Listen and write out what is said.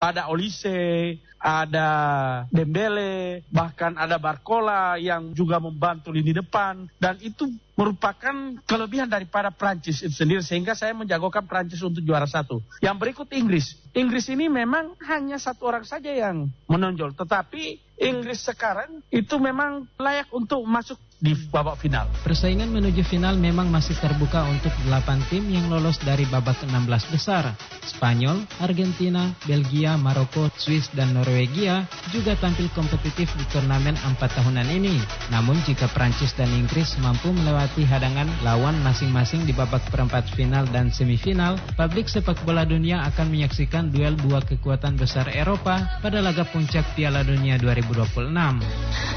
Ada Olise, ada Dembele, bahkan ada Barcola yang juga membantu lini depan. Dan itu merupakan kelebihan daripada Prancis itu sendiri, sehingga saya menjagokan Prancis untuk juara 1. Yang berikut Inggris. Inggris ini memang hanya satu orang saja yang menonjol, tetapi Inggris sekarang itu memang layak untuk masuk di babak final. Persaingan menuju final memang masih terbuka untuk 8 tim yang lolos dari babak 16 besar. Spanyol, Argentina, Belgia, Maroko, Swiss, dan Norwegia juga tampil kompetitif di turnamen 4 tahunan ini. Namun jika Prancis dan Inggris mampu melewati hadangan lawan masing-masing di babak perempat final dan semifinal, publik sepak bola dunia akan menyaksikan duel dua kekuatan besar Eropa pada laga puncak Piala Dunia 2026.